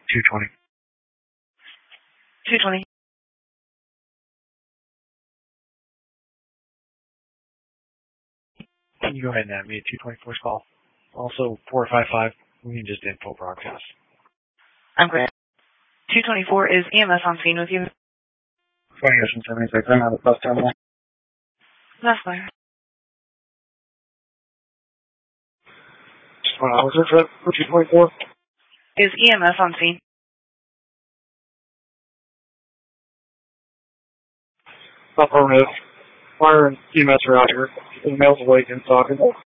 220. 220. Can you go ahead and add me a 224's call? Also, 455, we can just info broadcast. I'm great. 224 is EMS on scene with you. 20 Ocean 76, I'm at the bus terminal. That's fine. Just want to officer for 224. Is EMS on scene? Affirmative. Fire and EMS are out here. The male's awake and talking.